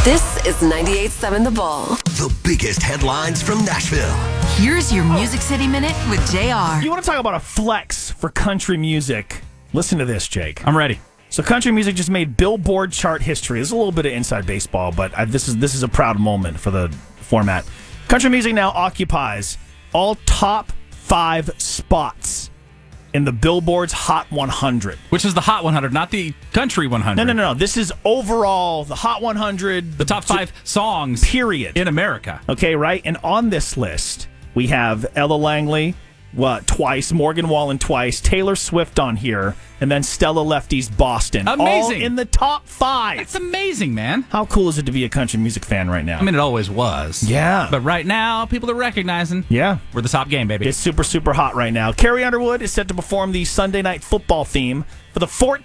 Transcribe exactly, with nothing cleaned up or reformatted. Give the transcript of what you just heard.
This is ninety-eight point seven The Bull. The biggest headlines from Nashville. Here's your Music City Minute with J R. You want to talk about a flex for country music? Listen to this, Jake. I'm ready. So country music just made Billboard chart history. There's a little bit of inside baseball, but I, this is this is a proud moment for the format. Country music now occupies all top five spots in the Billboard's Hot one hundred. Which is the Hot one hundred, not the Country one hundred. No, no, no, no. This is overall the Hot one hundred. The top five songs period in America. Okay, right? And on this list, we have Ella Langley, what, twice, Morgan Wallen twice, Taylor Swift on here, and then Stella Lefty's Boston. Amazing. All in the top five. It's amazing, man. How cool is it to be a country music fan right now? I mean, it always was. Yeah. But right now, people are recognizing Yeah. we're the top game, baby. It's super, super hot right now. Carrie Underwood is set to perform the Sunday Night Football theme for the